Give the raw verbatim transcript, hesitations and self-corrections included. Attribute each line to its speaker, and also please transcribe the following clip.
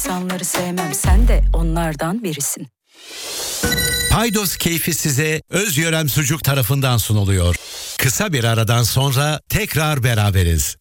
Speaker 1: İnsanları sevmem, sen de onlardan birisin.
Speaker 2: Paydos keyfi size Öz Yörem Sucuk tarafından sunuluyor. Kısa bir aradan sonra tekrar beraberiz.